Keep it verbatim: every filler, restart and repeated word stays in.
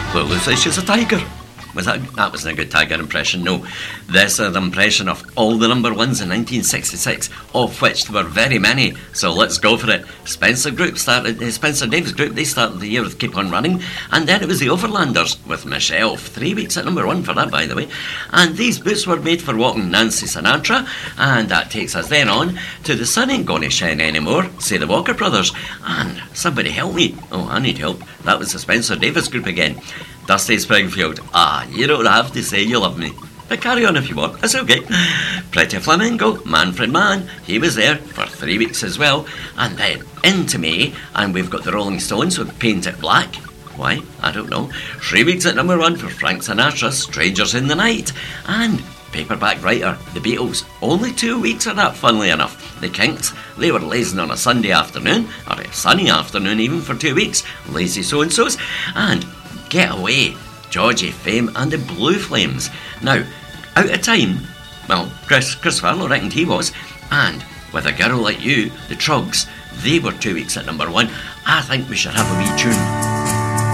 Well, looks like she's a tiger. Was that, that wasn't a good tiger impression, no. This is an impression of all the number ones in nineteen sixty-six, of which there were very many, so let's go for it. Spencer Group started, uh, Spencer Davis Group, they started the year with Keep On Running, and then it was the Overlanders with Michelle, three weeks at number one for that, by the way. And these boots were made for walking Nancy Sinatra, and that takes us then on to The Sun Ain't Gonna Shine Anymore, say the Walker Brothers. And somebody help me, oh, I need help. That was the Spencer Davis Group again. Dusty Springfield, ah, you don't have to say you love me, but carry on if you want, it's okay. Pretty Flamingo, Manfred Mann, he was there for three weeks as well. And then into May, and we've got the Rolling Stones with Paint It Black. Why? I don't know. Three weeks at number one for Frank Sinatra, Strangers in the Night. And Paperback Writer, the Beatles, only two weeks of that, funnily enough. The Kinks, they were lazing on a Sunday afternoon, or a sunny afternoon even, for two weeks. Lazy So-and-Sos. And Get Away, Georgie Fame and the Blue Flames. Now, out of time, well, Chris, Chris Farlow reckoned he was, and With a Girl Like You, the Truggs, they were two weeks at number one. I think we should have a wee tune.